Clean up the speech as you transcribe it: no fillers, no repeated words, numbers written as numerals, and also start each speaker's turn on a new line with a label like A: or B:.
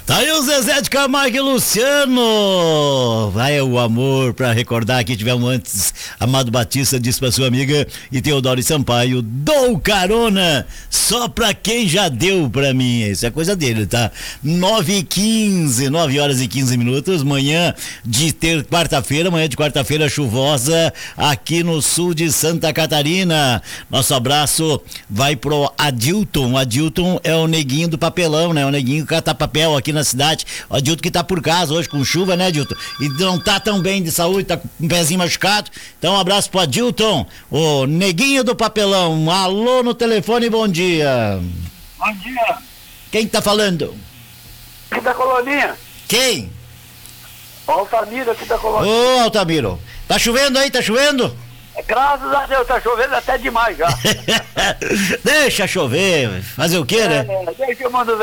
A: Tá aí o Zezé de Camargo e Luciano. Vai o amor pra recordar que tivemos antes. Amado Batista disse pra sua amiga e Teodoro Sampaio: dou carona só pra quem já deu pra mim. Isso é coisa dele, tá? 9h15, 9 horas e 15 minutos. Manhã de quarta-feira chuvosa aqui no sul de Santa Catarina. Nosso abraço vai pro Adilton. O Adilton é o neguinho do papelão, né? O neguinho que cata papel aqui na cidade. O Adilton que tá por casa hoje com chuva, né, Adilton? E não tá tão bem de saúde, tá com um pezinho machucado. Então um abraço pro Adilton, o neguinho do papelão. Alô no telefone, bom dia.
B: Bom dia.
A: Quem tá falando?
B: Aqui da Coloninha.
A: Quem?
B: O Altamiro aqui da Coloninha.
A: Ô, Altamiro. Tá chovendo aí, tá chovendo?
B: Graças a Deus, tá chovendo até demais já.
A: Deixa chover, fazer o quê, né?
B: Deixa eu mandar